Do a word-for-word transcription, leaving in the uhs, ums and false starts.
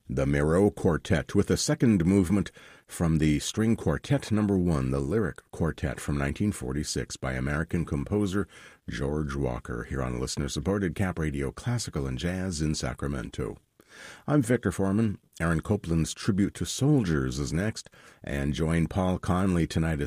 The Miro Quartet with the second movement from the String Quartet Number One, the Lyric Quartet from nineteen forty-six by American composer George Walker, here on listener-supported Cap Radio Classical and Jazz in Sacramento. I'm Victor Foreman. Aaron Copland's tribute to soldiers is next, and join Paul Conley tonight as